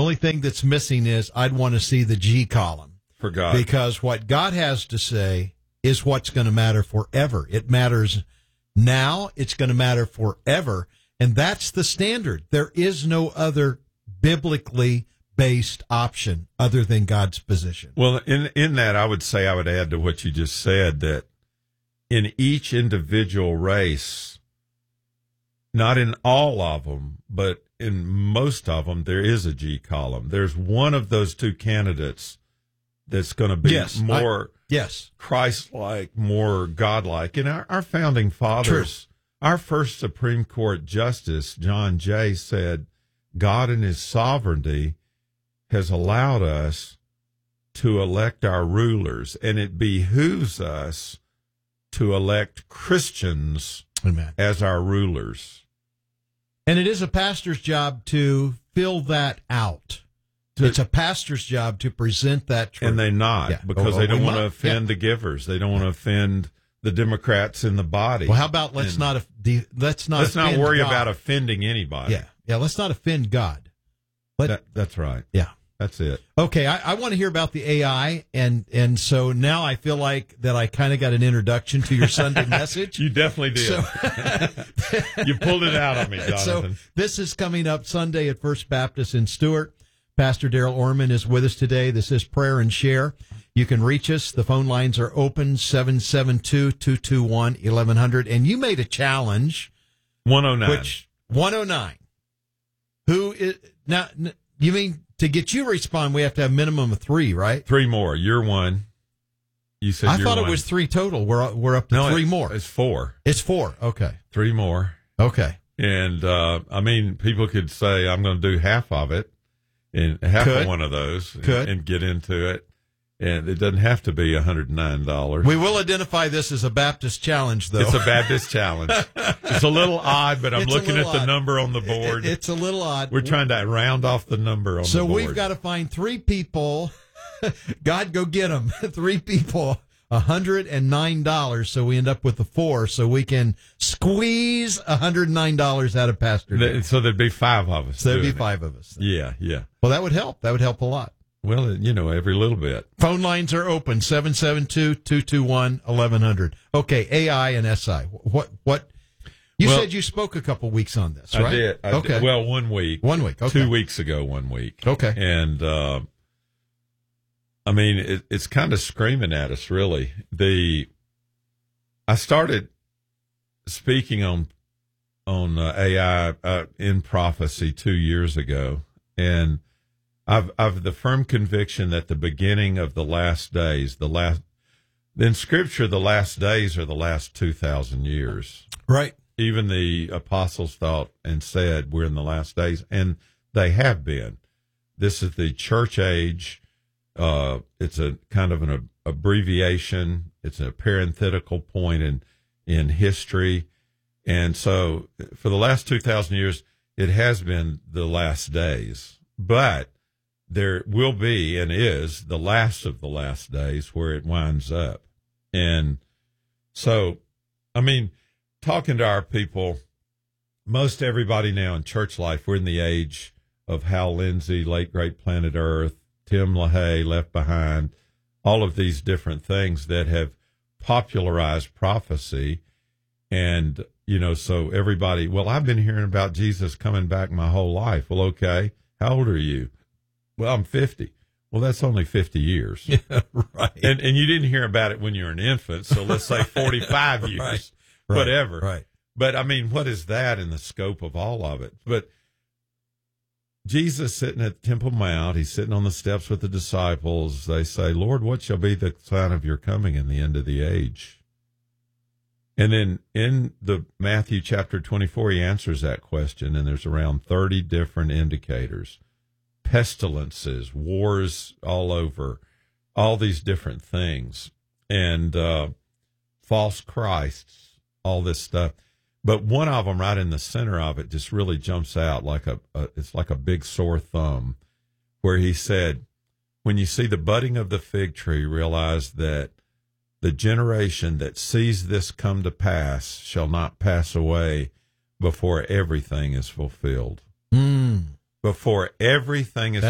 only thing that's missing is I'd want to see the G column. For God. Because what God has to say is what's going to matter forever. It matters now. It's going to matter forever. And that's the standard. There is no other biblically based option other than God's position. Well, in that, I would add to what you just said that in each individual race, not in all of them, but in most of them, there is a G column. There's one of those two candidates that's going to be more Christ-like, more God-like. And our founding fathers, our first Supreme Court Justice, John Jay, said, God in his sovereignty has allowed us to elect our rulers, and it behooves us to elect Christians as our rulers. And it is a pastor's job to fill that out. It's a pastor's job to present that truth. And they're not, because they don't want to offend the givers. They don't want to offend the Democrats in the body. Well, how about let's not worry about offending anybody. Yeah. Let's not offend God. That's right. Yeah. That's it. Okay, I want to hear about the AI, and so now I feel like that I kind of got an introduction to your Sunday message. You definitely did. You pulled it out on me, Jonathan. So this is coming up Sunday at First Baptist in Stuart. Pastor Daryl Orman is with us today. This is Prayer and Share. You can reach us. The phone lines are open, 772-221-1100. And you made a challenge. 109. 109. Who is, now, you mean to get you to respond, we have to have a minimum of 3, right? 3 more. You're one. You said I you're thought one. It was 3 total. We're up to 3 more. It's 4. It's 4. Okay. 3 more. Okay. And, people could say, I'm going to do half of it. And half of one of those and get into it. And it doesn't have to be $109. We will identify this as a Baptist challenge, though. It's a Baptist challenge. It's a little odd, but I'm looking at the number on the board. It's a little odd. We're trying to round off the number on the board. So we've got to find 3 people. God, go get them. 3 people, $109. So we end up with the 4. So we can squeeze $109 out of Pastor. So there'd be 5 of us. So there'd be 5 of us. Yeah. Well, that would help. That would help a lot. Well, every little bit. Phone lines are open, 772-221-1100. Okay, AI and SI. What? You said you spoke a couple weeks on this, right? I did. Okay. Well, 1 week. 1 week, okay. 2 weeks ago, 1 week. Okay. And, it's kind of screaming at us, really. I started speaking on AI in prophecy 2 years ago, and I've the firm conviction that the beginning of the last days, in Scripture, the last days are the last 2,000 years. Right. Even the apostles thought and said we're in the last days, and they have been. This is the church age. It's a kind of an abbreviation. It's a parenthetical point in history. And so for the last 2,000 years, it has been the last days. But there will be and is the last of the last days where it winds up. And so, talking to our people, most everybody now in church life, we're in the age of Hal Lindsey, Late Great Planet Earth, Tim LaHaye, Left Behind, all of these different things that have popularized prophecy. And, so everybody, well, I've been hearing about Jesus coming back my whole life. Well, okay. How old are you? Well, I'm 50. Well, that's only 50 years. Yeah, right. And you didn't hear about it when you were an infant, so let's say 45 years, right. Whatever. Right. But, what is that in the scope of all of it? But Jesus sitting at Temple Mount, he's sitting on the steps with the disciples. They say, Lord, what shall be the sign of your coming in the end of the age? And then in the Matthew chapter 24, he answers that question, and there's around 30 different indicators. Pestilences, wars all over, all these different things, and false Christs, all this stuff. But one of them right in the center of it just really jumps out it's like a big sore thumb, where he said, when you see the budding of the fig tree, realize that the generation that sees this come to pass shall not pass away before everything is fulfilled. Before everything is